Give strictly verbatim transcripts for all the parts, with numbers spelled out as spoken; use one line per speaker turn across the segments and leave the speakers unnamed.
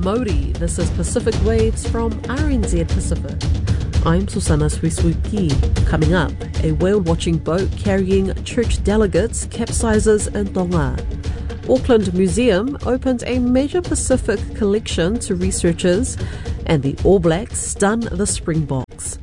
Mauri, this is Pacific Waves from R N Z Pacific. I'm Susana Suisuiki. Coming up, a whale-watching boat carrying church delegates capsizes in Tonga. Auckland Museum opened a major Pacific collection to researchers, and the All Blacks stun the Springboks.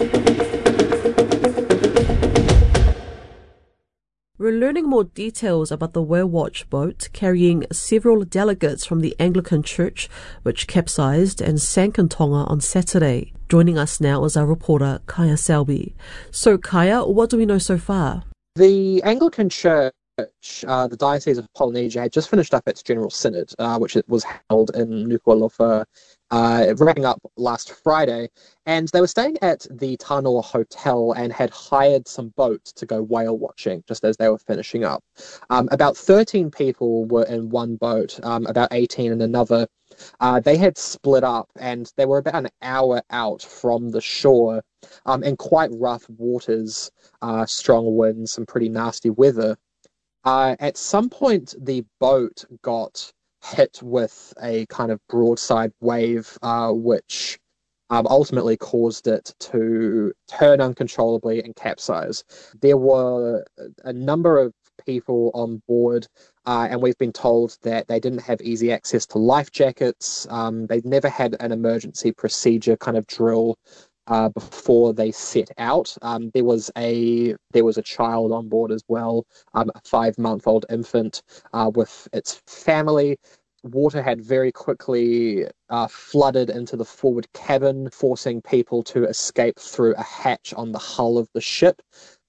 We're learning more details about the Whale Watch boat carrying several delegates from the Anglican Church, which capsized and sank in Tonga on Saturday. Joining us now is our reporter, Kaya Selby. So, Kaya, what do we know so far?
The Anglican Church, uh, the Diocese of Polynesia, had just finished up its General Synod, uh, which was held in Nuku'alofa, uh, wrapping up last Friday, and they were staying at the Tanoa Hotel and had hired some boats to go whale watching just as they were finishing up. Um, about thirteen people were in one boat, um, about eighteen in another. Uh, they had split up and they were about an hour out from the shore um, in quite rough waters, uh, strong winds, some pretty nasty weather. Uh, at some point, the boat got hit with a kind of broadside wave, uh, which um, ultimately caused it to turn uncontrollably and capsize. There were a number of people on board, uh, and we've been told that they didn't have easy access to life jackets. Um, they'd never had an emergency procedure kind of drill Uh, before they set out. Um, there was a there was a child on board as well, um, a five-month-old infant uh, with its family. Water had very quickly uh, flooded into the forward cabin, forcing people to escape through a hatch on the hull of the ship,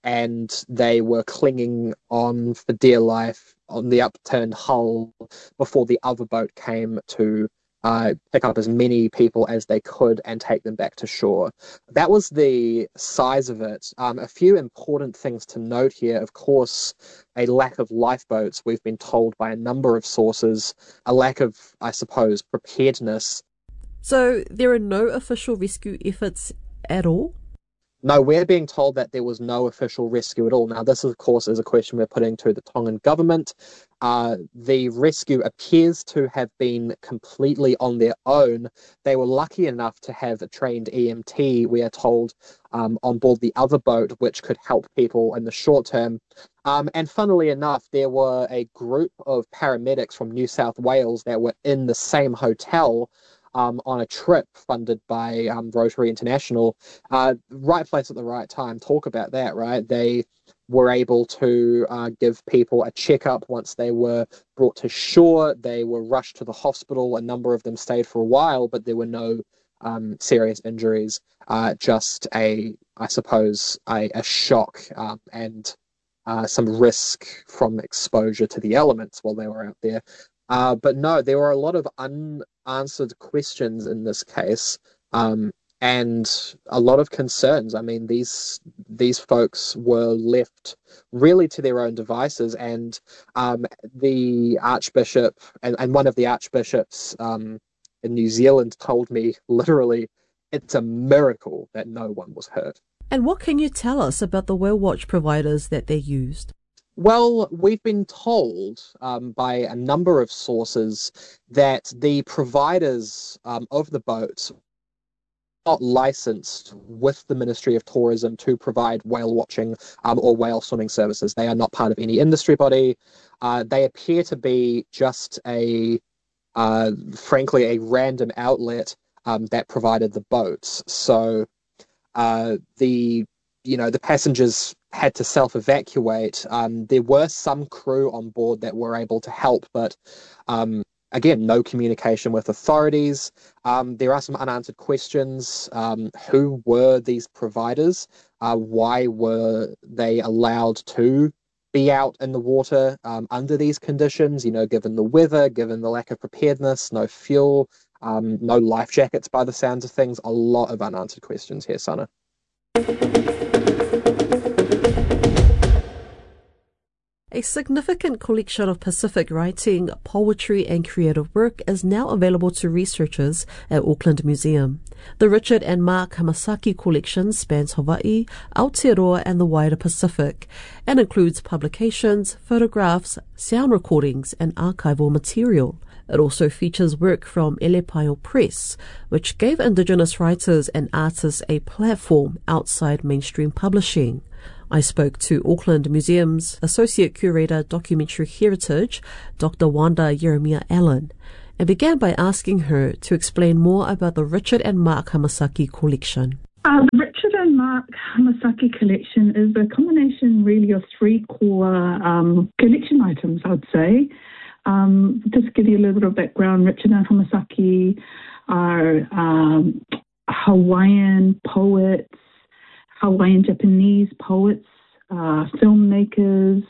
and they were clinging on for dear life on the upturned hull before the other boat came to Uh, pick up as many people as they could and take them back to shore. That was the size of it. Um, a few important things to note here. Of course, a lack of lifeboats, we've been told by a number of sources, a lack of, I suppose, preparedness.
So there are no official rescue efforts at all?
No, we're being told that there was no official rescue at all. Now, this, of course, is a question we're putting to the Tongan government. Uh, the rescue appears to have been completely on their own. They were lucky enough to have a trained E M T, we are told, um, on board the other boat, which could help people in the short term. Um, and funnily enough, there were a group of paramedics from New South Wales that were in the same hotel Um, on a trip funded by um, Rotary International. Uh, right place at the right time. Talk about that, right? They were able to uh, give people a checkup once they were brought to shore. They were rushed to the hospital. A number of them stayed for a while, but there were no um, serious injuries. Uh, just a, I suppose, a, a shock um, and uh, some risk from exposure to the elements while they were out there. Uh, but no, there were a lot of unanswered questions in this case, um, and a lot of concerns. I mean, these these folks were left really to their own devices, and um, the Archbishop and, and one of the archbishops um, in New Zealand told me literally, it's a miracle that no one was hurt.
And what can you tell us about the whale watch providers that they used?
Well, we've been told um, by a number of sources that the providers um, of the boat are not licensed with the Ministry of Tourism to provide whale watching um, or whale swimming services. They are not part of any industry body. Uh, they appear to be just a, uh, frankly, a random outlet um, that provided the boats. So uh, the, you know, the passengers had to self-evacuate. Um, there were some crew on board that were able to help, but um, again, no communication with authorities. Um, there are some unanswered questions. Um, who were these providers? Uh, why were they allowed to be out in the water um, under these conditions? You know, given the weather, given the lack of preparedness, no fuel, um, no life jackets by the sounds of things. A lot of unanswered questions here, Sana.
A significant collection of Pacific writing, poetry and creative work is now available to researchers at Auckland Museum. The Richard and Mark Hamasaki collection spans Hawaii, Aotearoa and the wider Pacific, and includes publications, photographs, sound recordings and archival material. It also features work from Elepaio Press, which gave Indigenous writers and artists a platform outside mainstream publishing. I spoke to Auckland Museum's Associate Curator Documentary Heritage, Doctor Wanda Jeremiah Allen, and began by asking her to explain more about the Richard and Mark Hamasaki collection.
Uh, the Richard and Mark Hamasaki collection is a combination really of three core um, collection items, I would say. Um, just to give you a little bit of background, Richard and Hamasaki are um, Hawaiian poets, Hawaiian Japanese poets, uh, filmmakers,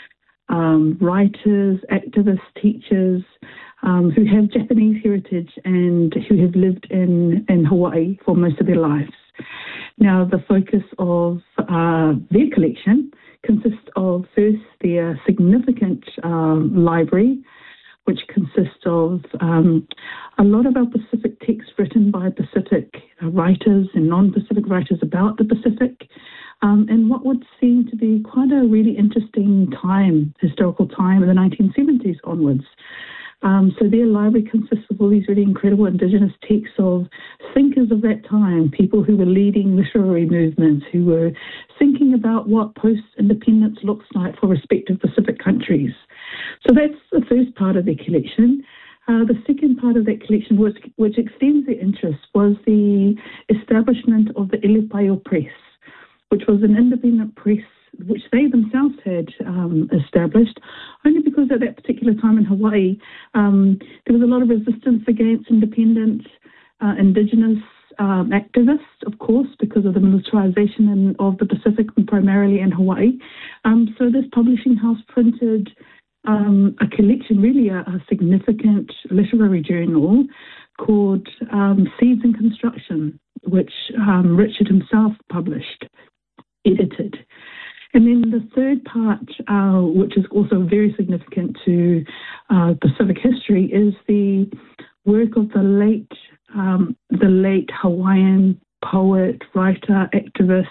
um, writers, activists, teachers um, who have Japanese heritage and who have lived in, in Hawaii for most of their lives. Now, the focus of uh, their collection consists of first their significant um, library, which consists of um, a lot of our Pacific texts written by Pacific uh, writers and non-Pacific writers about the Pacific, um, and what would seem to be quite a really interesting time, historical time in the nineteen seventies onwards. Um, so their library consists of all these really incredible Indigenous texts of thinkers of that time, people who were leading literary movements, who were thinking about what post-independence looks like for respective Pacific countries. So that's the first part of their collection. Uh, the second part of that collection, which, which extends their interest, was the establishment of the Elepaio Press, which was an independent press which they themselves had um, established, only because at that particular time in Hawaii, um, there was a lot of resistance against independent uh, Indigenous um, activists, of course, because of the militarization in, of the Pacific, primarily in Hawaii. Um, so this publishing house printed um, a collection, really a, a significant literary journal called um, Seeds in Construction, which um, Richard himself published, edited. And then the third part, uh, which is also very significant to uh, Pacific history, is the work of the late, um, the late Hawaiian poet, writer, activist,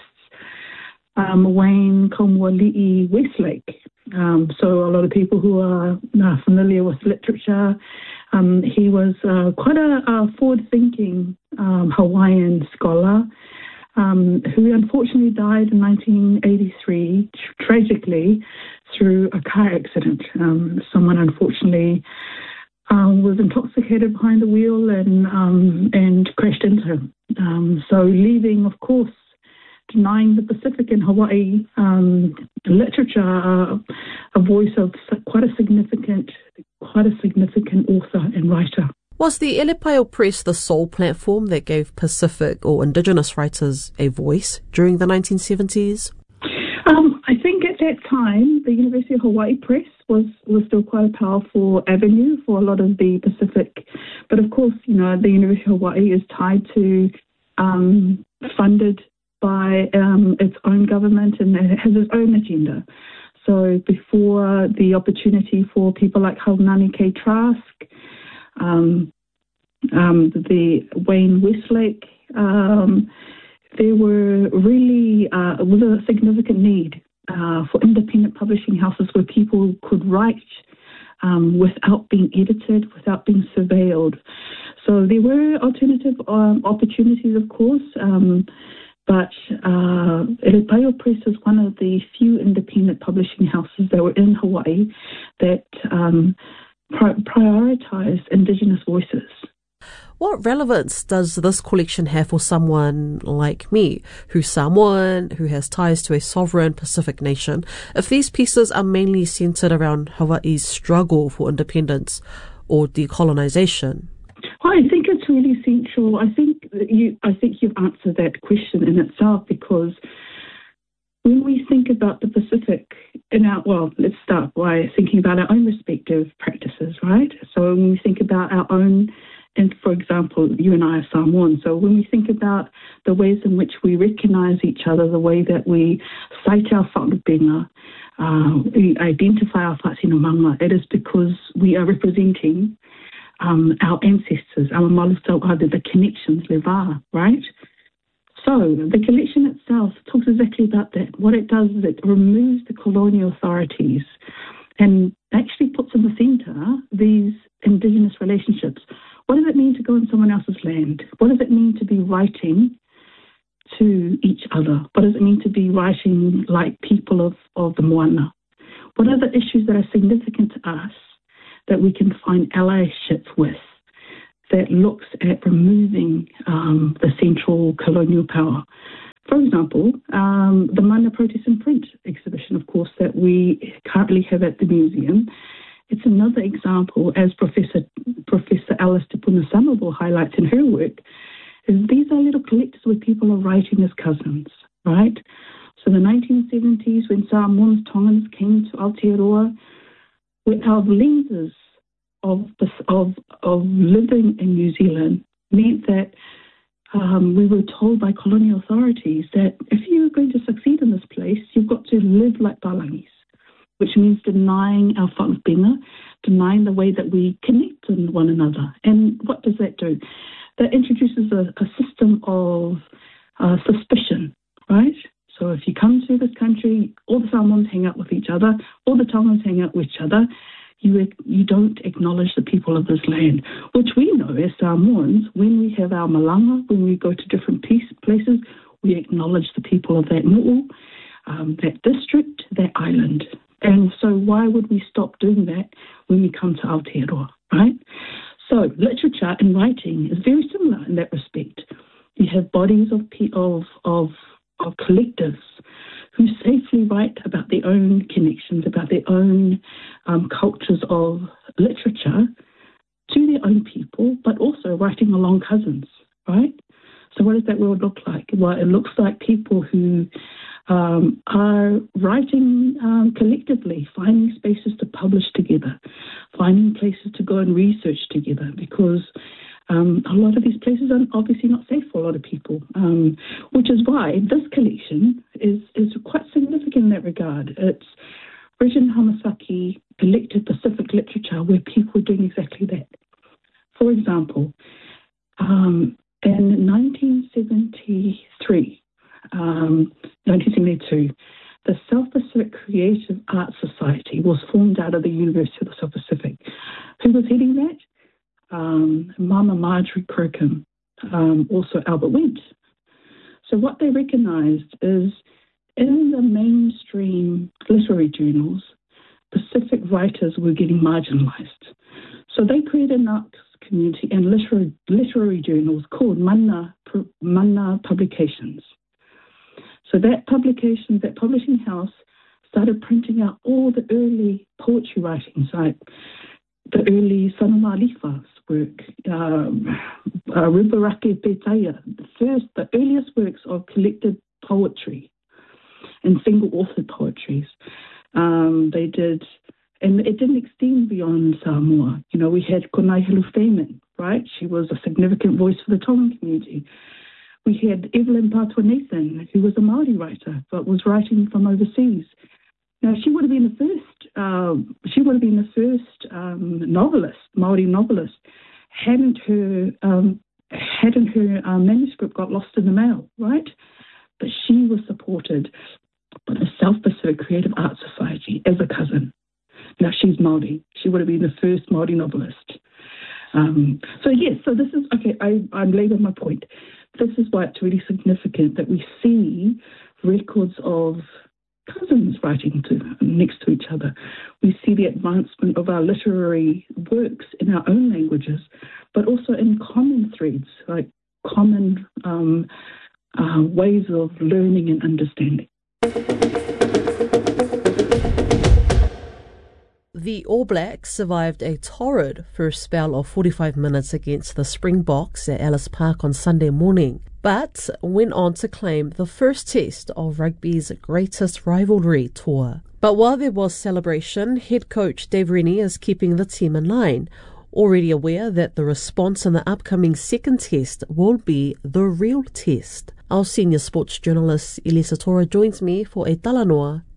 um, Wayne Kaumoali'i Westlake. Um, so a lot of people who are uh, familiar with literature, um, he was uh, quite a, a forward-thinking um, Hawaiian scholar. Um, who unfortunately died in nineteen eighty-three, tr- tragically, through a car accident. Um, someone unfortunately um, was intoxicated behind the wheel and um, and crashed into him. Um, so leaving, of course, denying the Pacific and Hawaii um, literature uh, a voice of quite a significant, quite a significant author and writer.
Was the Elepaio Press the sole platform that gave Pacific or Indigenous writers a voice during the nineteen seventies?
Um, I think at that time, the University of Hawaii Press was, was still quite a powerful avenue for a lot of the Pacific. But of course, you know, the University of Hawaii is tied to, um, funded by um, its own government, and it has its own agenda. So before the opportunity for people like Haunani K. Trask, Um, um, the Wayne Westlake, um, there were really uh, was a significant need uh, for independent publishing houses where people could write um, without being edited, without being surveilled. So there were alternative um, opportunities, of course, um, but uh, Elepaio Press is one of the few independent publishing houses that were in Hawaii that um, prioritize Indigenous voices.
What relevance does this collection have for someone like me, who's Samoan, who has ties to a sovereign Pacific nation, if these pieces are mainly centered around Hawaii's struggle for independence or decolonization?
Well, I think it's really essential. I think you, I think you've answered that question in itself, because when we think about the Pacific in our, well, let's start by thinking about our own respective practices, right? So when we think about our own, and for example, you and I are Samoan, so when we think about the ways in which we recognize each other, the way that we cite our whakabenga, uh, we identify our whatinamanga, it is because we are representing um, our ancestors, our malutau, the connections, leva, right? So the collection itself talks exactly about that. What it does is it removes the colonial authorities and actually puts in the centre these Indigenous relationships. What does it mean to go on someone else's land? What does it mean to be writing to each other? What does it mean to be writing like people of, of the moana? What are the issues that are significant to us that we can find allyship with, that looks at removing um, the central colonial power? For example, um, the Mana Protest in Print exhibition, of course, that we currently have at the museum. It's another example, as Professor Professor Alice Te Puna-Samabo highlights in her work, is these are little collectors where people are writing as cousins, right? So the nineteen seventies, when Samoans, Tongans came to Aotearoa, with our lenses of, of, of living in New Zealand meant that um, we were told by colonial authorities that if you're going to succeed in this place, you've got to live like Palangis, which means denying our whakapinga, denying the way that we connect with one another. And what does that do? That introduces a, a system of uh, suspicion, right? So if you come to this country, all the Samoans hang out with each other, all the Tongans hang out with each other, you you don't acknowledge the people of this land, which we know as Samoans, when we have our malanga, when we go to different piece, places, we acknowledge the people of that mo'u, um, that district, that island. And so why would we stop doing that when we come to Aotearoa, right? So literature and writing is very similar in that respect. You have bodies of of of, of collectives who safely write about their own connections, about their own um, cultures of literature to their own people, but also writing along cousins, right? So what does that world look like? Well, it looks like people who um, are writing um, collectively, finding spaces to publish together, finding places to go and research together, because um, a lot of these places are obviously not safe for a lot of people, um, which is why this collection is, is quite significant in that regard. It's Regin Hamasaki collected Pacific literature where people are doing exactly that. For example, um, in nineteen seventy-three, um, nineteen seventy-two, the South Pacific Creative Arts Society was formed out of the University of the South Pacific. Who was heading that? Um, Mama Marjorie Crocombe, um, also Albert Wendt. So what they recognised is in the mainstream literary journals, Pacific writers were getting marginalised. So they created an arts community and literary, literary journals called Mana, Mana Publications. So that publication, that publishing house started printing out all the early poetry writings, like the early Sanoma Alifa's work, um, uh, Ribarake Petaya, the first, the earliest works of collected poetry and single-authored poetries. Um, they did, and it didn't extend beyond Samoa. You know, we had Konaihilu Feynman, right? She was a significant voice for the Tongan community. We had Evelyn Patua Nathan, who was a Māori writer, but was writing from overseas. Now, she would have been the first, uh, she would have been the first um, novelist, Māori novelist, hadn't her, um, hadn't her uh, manuscript got lost in the mail, right? But she was supported by the South Pacific Creative Arts Society as a cousin. Now, she's Māori. She would have been the first Māori novelist. Um, so, yes, so this is, okay, I, I'm laboring my point. This is why it's really significant that we see records of cousins writing to next to each other. We see the advancement of our literary works in our own languages, but also in common threads, like common um, uh, ways of learning and understanding.
The All Blacks survived a torrid first spell of forty-five minutes against the Springboks at Ellis Park on Sunday morning, but went on to claim the first test of rugby's greatest rivalry tour. But while there was celebration, head coach Dave Rennie is keeping the team in line, already aware that the response in the upcoming second test will be the real test. Our senior sports journalist Elisa Tora joins me for a talanoa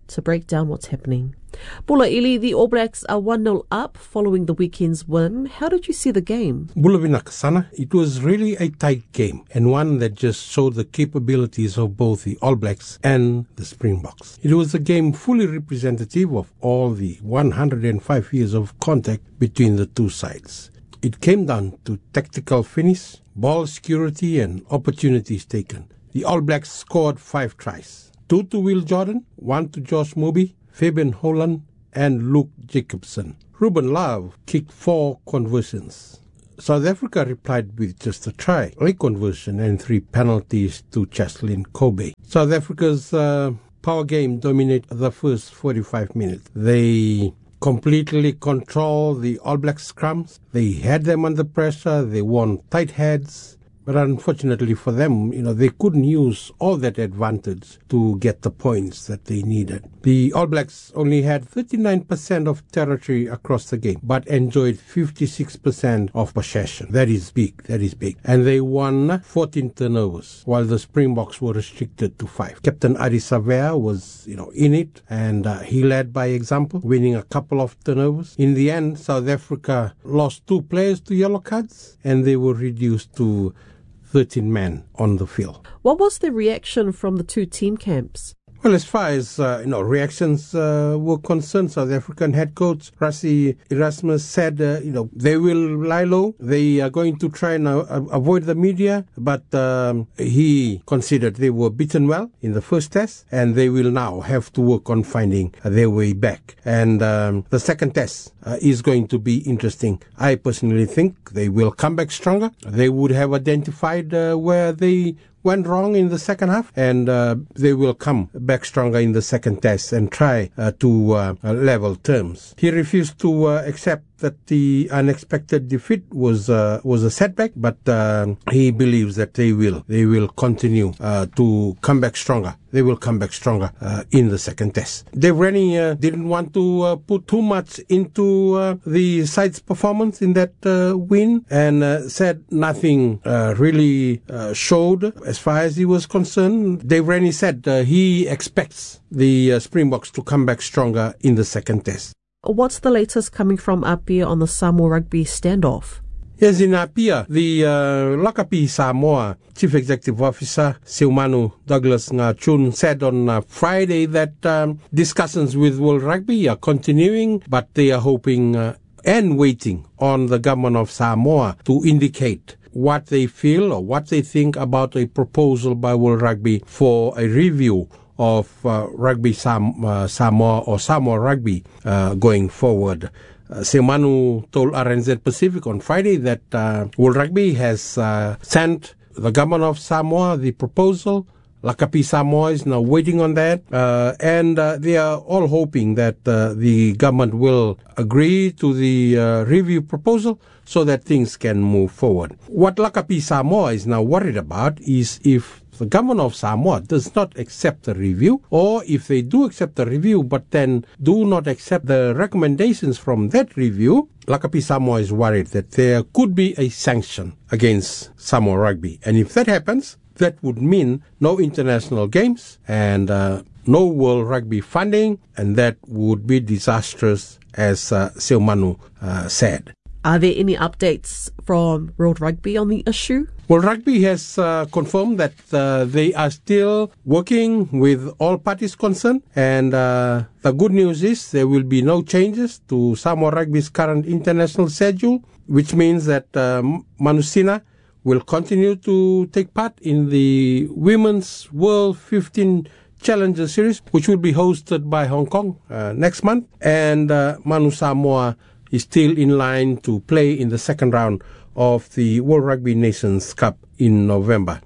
to break down what's happening. Bula Ili, the All Blacks are one nil up following the weekend's win. How did you see the game?
Bula Vinakasana, it was really a tight game and one that just showed the capabilities of both the All Blacks and the Springboks. It was a game fully representative of all the one hundred five years of contact between the two sides. It came down to tactical finish, ball security and opportunities taken. The All Blacks scored five tries. Two to Will Jordan, one to Josh Moby, Fabian Holland and Luke Jacobson. Ruben Love kicked four conversions. South Africa replied with just a try, a conversion and three penalties to Cheslin Kobe. South Africa's uh, power game dominated the first forty-five minutes. They completely controlled the All Black scrums. They had them under pressure. They won tight heads. But unfortunately for them, you know, they couldn't use all that advantage to get the points that they needed. The All Blacks only had thirty-nine percent of territory across the game, but enjoyed fifty-six percent of possession. That is big. That is big. And they won fourteen turnovers, while the Springboks were restricted to five. Captain Adi Savea was, you know, in it, and uh, he led by example, winning a couple of turnovers. In the end, South Africa lost two players to yellow cards, and they were reduced to thirteen men on the field.
What was the reaction from the two team camps?
Well, as far as uh, you know, reactions uh, were concerned, South African head coach Rassie Erasmus said, uh, you know, they will lie low. They are going to try and uh, avoid the media, but um, he considered they were beaten well in the first test, and they will now have to work on finding their way back. And um, the second test uh, is going to be interesting. I personally think they will come back stronger. They would have identified uh, where they went wrong in the second half, and uh, they will come back stronger in the second test and try uh, to uh, level terms. He refused to uh, accept that the unexpected defeat was uh, was a setback, but uh, he believes that they will they will continue uh, to come back stronger. They will come back stronger uh, in the second test. Dave Rennie uh, didn't want to uh, put too much into uh, the side's performance in that uh, win, and uh, said nothing uh, really uh, showed as far as he was concerned. Dave Rennie said uh, he expects the uh, Springboks to come back stronger in the second test.
What's the latest coming from Apia on the Samoa rugby standoff?
Yes, in Apia, the uh, Lakapi Samoa Chief Executive Officer Seumanu Douglas Ngachun said on uh, Friday that um, discussions with World Rugby are continuing, but they are hoping uh, and waiting on the government of Samoa to indicate what they feel or what they think about a proposal by World Rugby for a review of uh, Rugby Sam, uh, Samoa or Samoa Rugby uh, going forward. Uh, Seumanu told R N Z Pacific on Friday that uh, World Rugby has uh, sent the government of Samoa the proposal. Lakapi Samoa is now waiting on that, uh, and uh, they are all hoping that uh, the government will agree to the uh, review proposal so that things can move forward. What Lakapi Samoa is now worried about is if the government of Samoa does not accept the review, or if they do accept the review but then do not accept the recommendations from that review, Lakapi Samoa is worried that there could be a sanction against Samoa Rugby. And if that happens, that would mean no international games and uh, no World Rugby funding, and that would be disastrous, as uh, Seumanu uh, said.
Are there any updates from World Rugby on the issue?
World Rugby has uh, confirmed that uh, they are still working with all parties concerned, and uh, the good news is there will be no changes to Samoa Rugby's current international schedule, which means that uh, Manusina will continue to take part in the Women's World fifteen Challenger Series, which will be hosted by Hong Kong uh, next month, and uh, Manu Samoa is still in line to play in the second round of the World Rugby Nations Cup in November.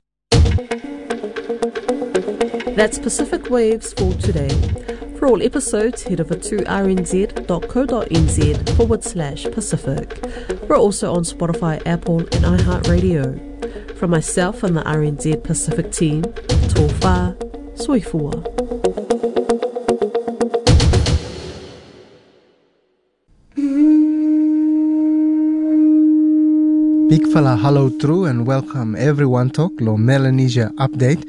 That's Pacific Waves for today. For all episodes, head over to rnz.co.nz forward slash Pacific. We're also on Spotify, Apple, and iHeartRadio. From myself and the R N Z Pacific team, tō whā, soifua.
Big fella hello true and welcome everyone to Lo Melanesia update.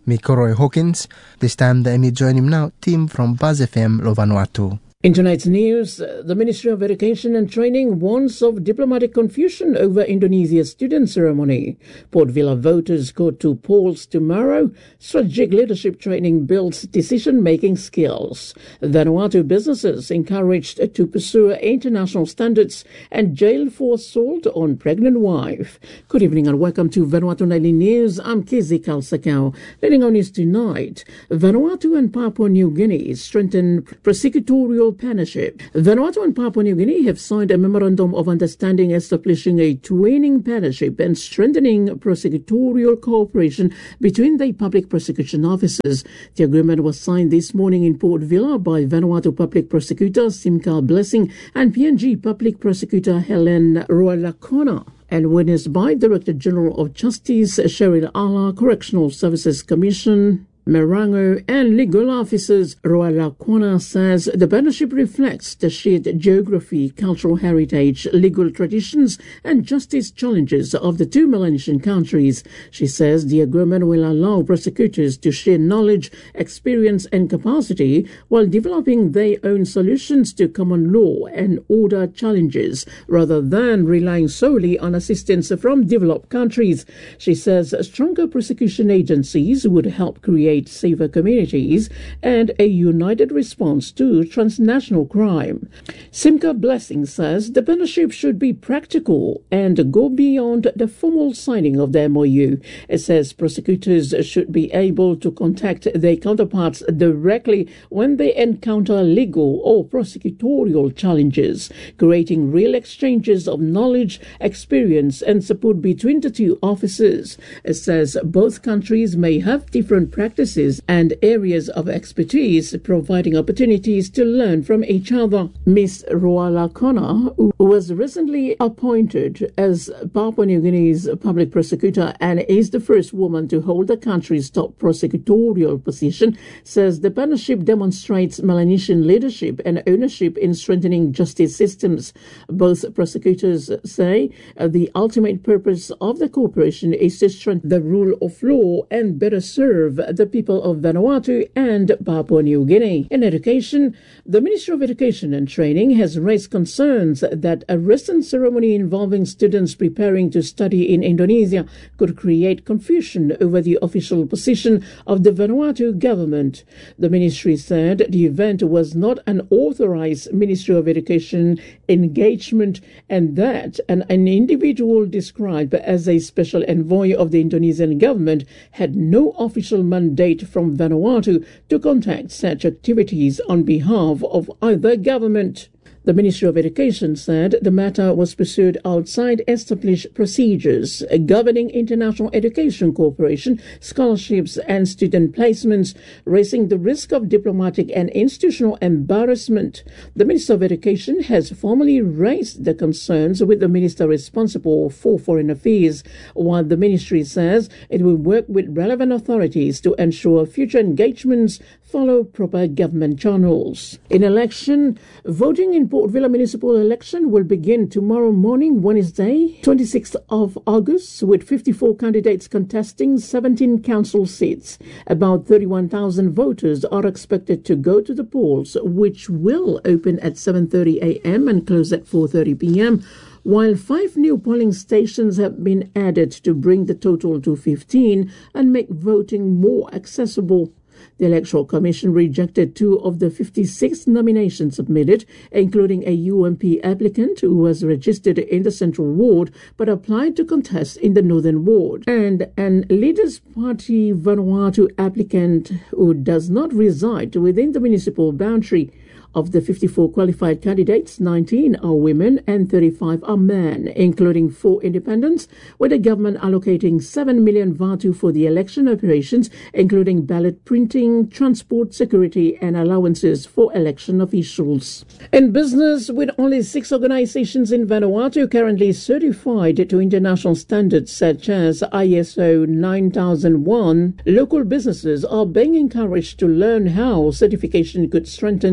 Me Roy Hawkins. This time the me join him now, team from Buzz F M Lo Vanuatu.
In tonight's news, the Ministry of Education and Training warns of diplomatic confusion over Indonesia's student ceremony. Port Vila voters go to polls tomorrow. Strategic leadership training builds decision-making skills. Vanuatu businesses encouraged to pursue international standards, and jail for assault on pregnant wife. Good evening and welcome to Vanuatu Nightly News. I'm Kizzy Kalsakau. Leading on news tonight, Vanuatu and Papua New Guinea strengthen prosecutorial partnership. Vanuatu and Papua New Guinea have signed a memorandum of understanding establishing a twinning partnership and strengthening prosecutorial cooperation between the public prosecution offices. The agreement was signed this morning in Port Vila by Vanuatu Public Prosecutor Simka Blessing and P N G Public Prosecutor Helen Rualakona, and witnessed by Director General of Justice Cheryl Ala, Correctional Services Commission Marango, and legal officers. Rualakona says the partnership reflects the shared geography, cultural heritage, legal traditions, and justice challenges of the two Melanesian countries. She says the agreement will allow prosecutors to share knowledge, experience, and capacity while developing their own solutions to common law and order challenges, rather than relying solely on assistance from developed countries. She says stronger prosecution agencies would help create safer communities and a united response to transnational crime. Simka Blessing says the partnership should be practical and go beyond the formal signing of the M O U. It says prosecutors should be able to contact their counterparts directly when they encounter legal or prosecutorial challenges, creating real exchanges of knowledge, experience, and support between the two offices. It says both countries may have different practices and areas of expertise, providing opportunities to learn from each other. Miss Rualakona, who was recently appointed as Papua New Guinea's public prosecutor and is the first woman to hold the country's top prosecutorial position, says the partnership demonstrates Melanesian leadership and ownership in strengthening justice systems. Both prosecutors say uh, the ultimate purpose of the cooperation is to strengthen the rule of law and better serve the people of Vanuatu and Papua New Guinea. In education, the Ministry of Education and Training has raised concerns that a recent ceremony involving students preparing to study in Indonesia could create confusion over the official position of the Vanuatu government. The ministry said the event was not an authorized Ministry of Education engagement and that an, an individual described as a special envoy of the Indonesian government had no official mandate from Vanuatu to conduct such activities on behalf of either government. The Ministry of Education said the matter was pursued outside established procedures governing international education cooperation, scholarships, and student placements, raising the risk of diplomatic and institutional embarrassment. The Minister of Education has formally raised the concerns with the Minister responsible for Foreign Affairs, while the Ministry says it will work with relevant authorities to ensure future engagements follow proper government channels. In election, voting in Port Vila municipal election will begin tomorrow morning, Wednesday, twenty-sixth of August, with fifty-four candidates contesting seventeen council seats. About thirty-one thousand voters are expected to go to the polls, which will open at seven thirty a.m. and close at four thirty p.m., while five new polling stations have been added to bring the total to fifteen and make voting more accessible. The Electoral Commission rejected two of the fifty-six nominations submitted, including a U M P applicant who was registered in the Central Ward but applied to contest in the Northern Ward, and an Leaders Party Vanuatu applicant who does not reside within the municipal boundary. Of the fifty-four qualified candidates, nineteen are women and thirty-five are men, including four independents, with the government allocating seven million vatu for the election operations, including ballot printing, transport, security, and allowances for election officials. In business, with only six organizations in Vanuatu currently certified to international standards such as I S O nine thousand one, local businesses are being encouraged to learn how certification could strengthen their operations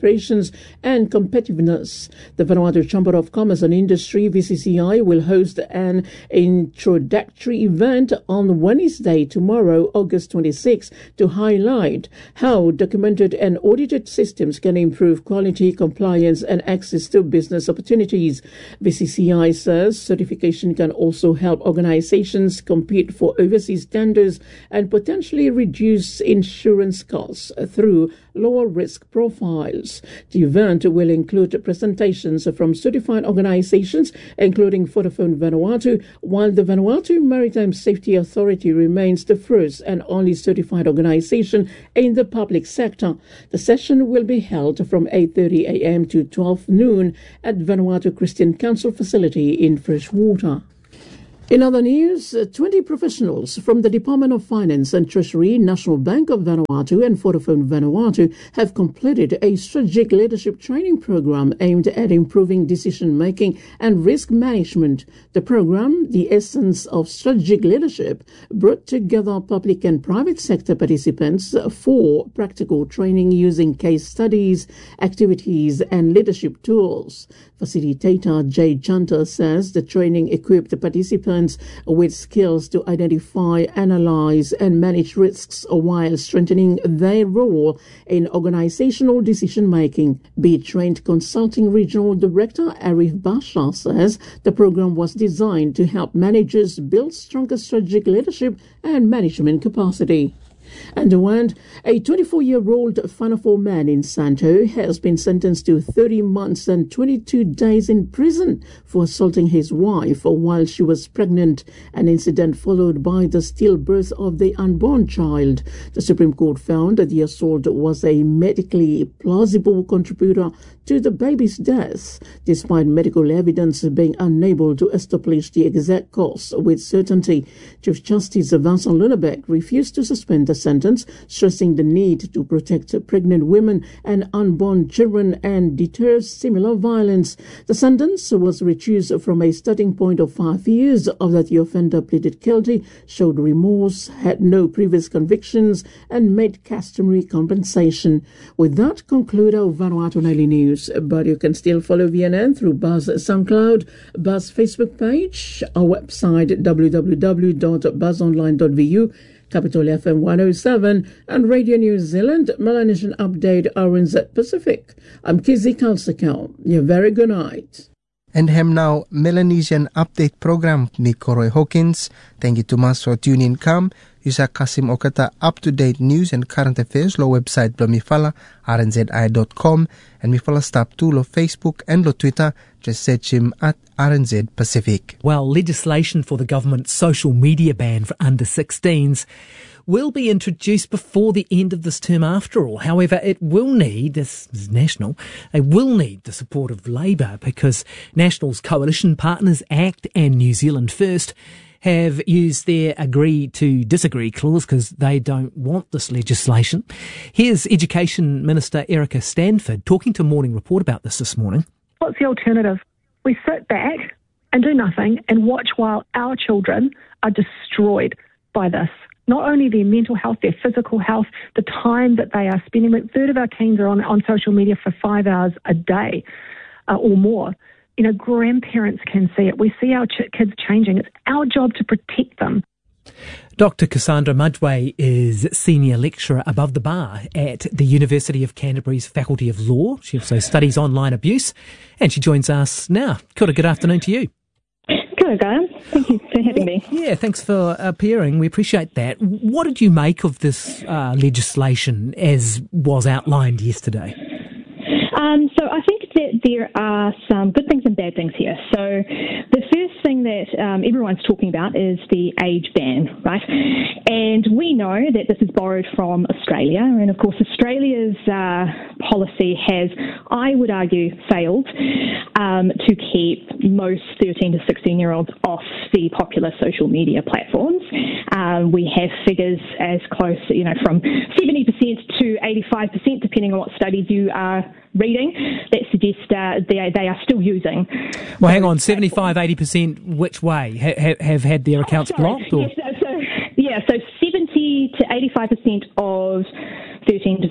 operations and competitiveness. The Vanuatu Chamber of Commerce and Industry, V C C I, will host an introductory event on Wednesday, tomorrow, August twenty-sixth, to highlight how documented and audited systems can improve quality, compliance and access to business opportunities. V C C I says certification can also help organizations compete for overseas tenders and potentially reduce insurance costs through lower risk profiles. The event will include presentations from certified organizations, including Vodafone Vanuatu, while the Vanuatu Maritime Safety Authority remains the first and only certified organization in the public sector. The session will be held from eight thirty a.m. to twelve noon at Vanuatu Christian Council facility in Freshwater. In other news, twenty professionals from the Department of Finance and Treasury, National Bank of Vanuatu and Vodafone Vanuatu have completed a strategic leadership training program aimed at improving decision-making and risk management. The program, The Essence of Strategic Leadership, brought together public and private sector participants for practical training using case studies, activities and leadership tools. Facilitator Jay Chanta says the training equipped the participants with skills to identify, analyze and manage risks while strengthening their role in organizational decision-making. Be Trained Consulting Regional Director Arif Basha says the program was designed to help managers build stronger strategic leadership and management capacity. And a twenty-four-year-old Whanafo man in Santo has been sentenced to thirty months and twenty-two days in prison for assaulting his wife while she was pregnant, an incident followed by the stillbirth of the unborn child. The Supreme Court found that the assault was a medically plausible contributor to the baby's death, despite medical evidence being unable to establish the exact cause with certainty. Chief Justice Vincent Lunebeck refused to suspend the sentence, stressing the need to protect pregnant women and unborn children and deter similar violence. The sentence was reduced from a starting point of five years after the offender pleaded guilty, showed remorse, had no previous convictions, and made customary compensation. With that, conclude our Vanuatu Nightly News. But you can still follow V N N through Buzz SoundCloud, Buzz Facebook page, our website w w w dot buzz online dot v u, Capital F M one oh seven, and Radio New Zealand, Melanesian Update, R N Z Pacific. I'm Kizzy Kalsakau. You very good night.
And hem now, Melanesian Update program ni Koroi Hawkins. Thank you to mas for tuning in. Come, Yusa Kasim Okata up-to-date news and current affairs lo website blo mifala r n z i dot com and mifala stop to lo Facebook and lo Twitter. Just search him at R N Z Pacific.
Well, legislation for the government's social media ban for under sixteens will be introduced before the end of this term after all. However, it will need, this is national, they will need the support of Labour because National's coalition partners ACT and New Zealand First have used their agree to disagree clause because they don't want this legislation. Here's Education Minister Erica Stanford talking to Morning Report about this this morning.
What's the alternative? We sit back and do nothing and watch while our children are destroyed by this. Not only their mental health, their physical health, the time that they are spending. A third of our teens are on, on social media for five hours a day uh, or more. You know, grandparents can see it. We see our ch- kids changing. It's our job to protect them.
Doctor Cassandra Mudway is Senior Lecturer above the bar at the University of Canterbury's Faculty of Law. She also studies online abuse, and she joins us now. Kia ora, good afternoon to you.
Kia ora, Graham. Thank you for having me.
Yeah, thanks for appearing. We appreciate that. What did you make of this uh, legislation as was outlined yesterday?
Um, so I think that there are some good things and bad things here. So the first thing that um, everyone's talking about is the age ban, right? And we know that this is borrowed from Australia. And of course, Australia's uh, policy has, I would argue, failed um, to keep most thirteen to sixteen-year-olds off the popular social media platforms. Um, we have figures as close, you know, from seventy percent to eighty-five percent, depending on what studies you are reading, that suggest uh, they, they are still using.
Well, hang on, seventy-five, eighty percent which way? Ha- have had their accounts
oh, sorry.
blocked? Or?
Yes, so, so, yeah, so seventy to eighty-five percent of thirteen to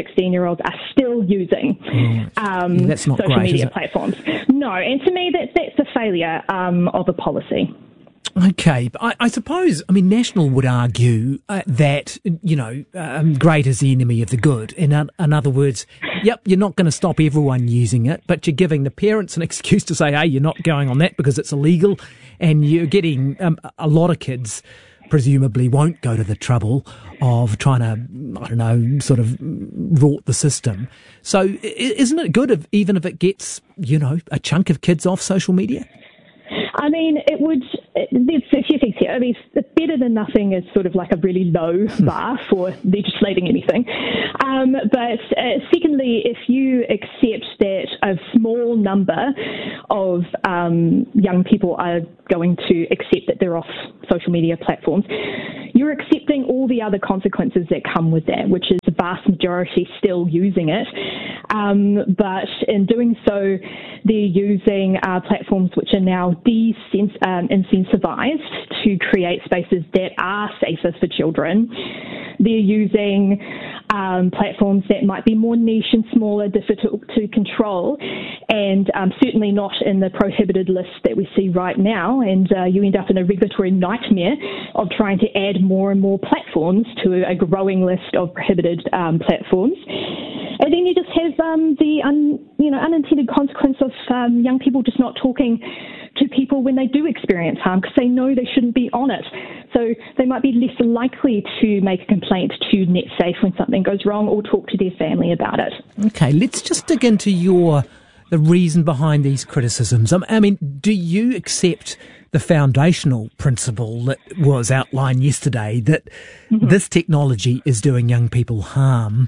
sixteen-year-olds are still using
Mm.
um,
Yeah, that's not
social
great, is
media
it?
platforms. No, and to me, that, that's a failure um, of a policy.
Okay, but I, I suppose, I mean, National would argue uh, that, you know, um, great is the enemy of the good. In, o- in other words, yep, you're not going to stop everyone using it, but you're giving the parents an excuse to say, hey, you're not going on that because it's illegal, and you're getting um, a lot of kids presumably won't go to the trouble of trying to, I don't know, sort of rort the system. So i- isn't it good if, even if it gets, you know, a chunk of kids off social media?
I mean, it would, there's a few things here. I mean, better than nothing is sort of like a really low bar for legislating anything. Um, but uh, secondly, if you accept that a small number of um, young people are going to accept that they're off social media platforms, you're accepting all the other consequences that come with that, which is the vast majority still using it. Um, but in doing so, they're using uh, platforms which are now de-sens- um, incentivized to create spaces that are safer for children. They're using um, platforms that might be more niche and smaller, difficult to control, and um, certainly not in the prohibited list that we see right now. And uh, you end up in a regulatory nightmare of trying to add more and more platforms to a growing list of prohibited um, platforms. And then you just have um, the un, you know unintended consequence of um, young people just not talking to people when they do experience harm because they know they shouldn't be on it. So they might be less likely to make a complaint to NetSafe when something goes wrong or talk to their family about it.
Okay, let's just dig into your the reason behind these criticisms. Um, I mean, do you accept the foundational principle that was outlined yesterday that mm-hmm. this technology is doing young people harm?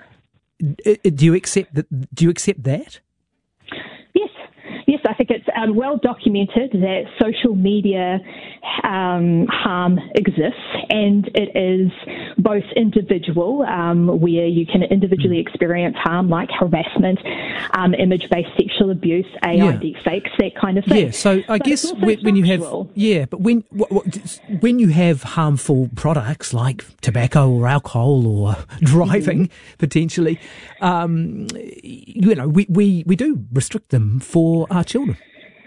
Do you accept that? Do you accept that?
Yes, yes. I think it's um, well documented that social media um, harm exists, and it is both individual, um, where you can individually experience harm, like harassment, um, image-based sexual abuse, A I
Yeah.
deepfakes, that kind of thing.
Yeah. So I
But
guess
it's also
when, when you have
structural.
yeah, but when what, what, when you have harmful products like tobacco or alcohol or driving
Mm-hmm.
potentially, um, you know, we, we, we do restrict them for our children.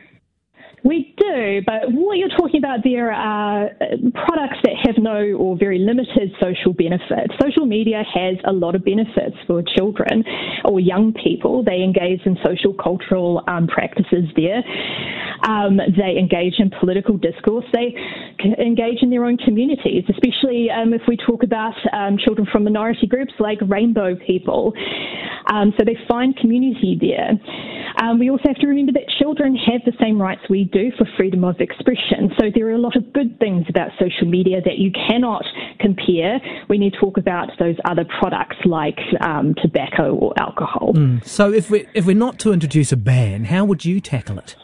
We do, but what you're talking about there are products that have no or very limited social benefit. Social media has a lot of benefits for children or young people. They engage in social cultural um, practices there. Um, they engage in political discourse. They c- engage in their own communities, especially um, if we talk about um, children from minority groups like rainbow people. Um, so they find community there. Um, we also have to remember that children have the same rights we do for freedom of expression. So there are a lot of good things about social media that you cannot compare when you talk about those other products like um, tobacco or alcohol.
Mm. So if we if we're not to introduce a ban, how would you tackle it?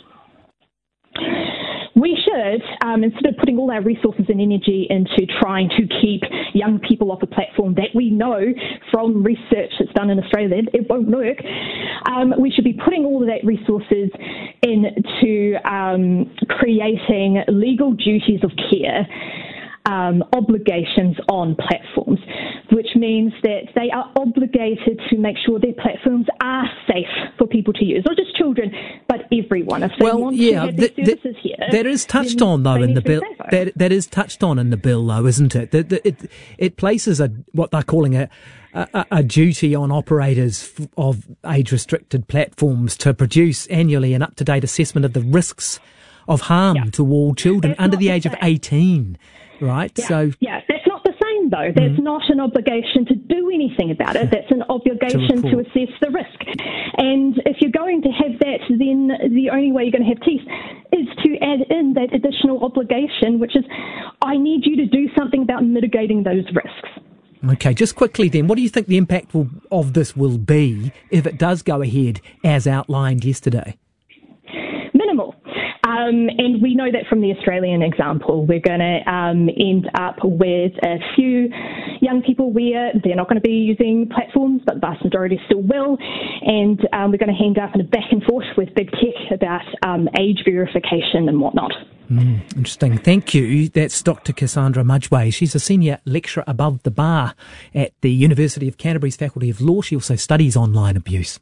We should, um, instead of putting all our resources and energy into trying to keep young people off a platform that we know from research that's done in Australia that it won't work, um, we should be putting all of that resources into um, creating legal duties of care, um, obligations on platforms, which means that they are obligated to make sure their platforms are safe for people to use, not just children, but everyone. If they
Well,
want
yeah,
to have their
th- th-
services here,
that is touched
then
on though
they
in
need
the
to be
bill.
safer.
That that is touched on in the bill, though, isn't it? That that it it places a what they're calling a a, a duty on operators f- of age-restricted platforms to produce annually an up-to-date assessment of the risks of harm
Yeah.
to all children
That's
under
not
the
the
age of
same.
eighteen. Right?
Yeah,
So
yeah, that's not the same though. That's
Mm.
not an obligation to do anything about it. That's an obligation to,
report.
assess the risk. And if you're going to have that, then the only way you're going to have teeth is to add in that additional obligation, which is, I need you to do something about mitigating those risks.
Okay, just quickly then, what do you think the impact will, of this will be if it does go ahead as outlined yesterday?
Minimal. Um, and we know that from the Australian example. We're going to um, end up with a few young people where they're not going to be using platforms, but the vast majority still will. And um, we're going to end up in a back and forth with big tech about um, age verification and whatnot.
Mm, interesting. Thank you. That's Doctor Cassandra Mudgway. She's a senior lecturer above the bar at the University of Canterbury's Faculty of Law. She also studies online abuse.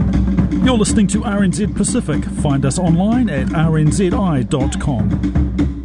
You're listening to R N Z Pacific. Find us online at r n z i dot com.